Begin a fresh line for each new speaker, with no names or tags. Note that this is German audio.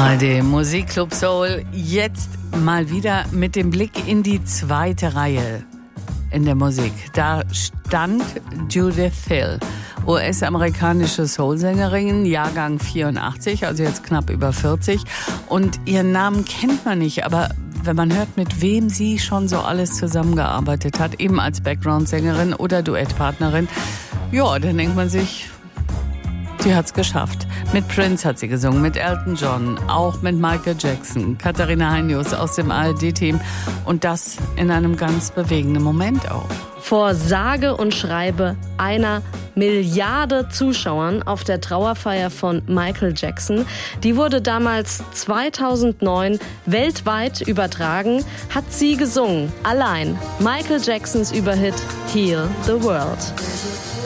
ARD Musikclub Soul, jetzt mal wieder mit dem Blick in die zweite Reihe in der Musik. Da stand Judith Hill, US-amerikanische Soulsängerin, Jahrgang 84, also jetzt knapp über 40. Und ihren Namen kennt man nicht, aber wenn man hört, mit wem sie schon so alles zusammengearbeitet hat, eben als Background-Sängerin oder Duettpartnerin, ja, dann denkt man sich, sie hat's geschafft. Mit Prince hat sie gesungen, mit Elton John, auch mit Michael Jackson, Katharina Heinius aus dem ARD-Team und das in einem ganz bewegenden Moment auch.
Vor sage und schreibe 1 Milliarde Zuschauern auf der Trauerfeier von Michael Jackson. Die wurde damals 2009 weltweit übertragen, hat sie gesungen. Allein Michael Jacksons Überhit Heal the World.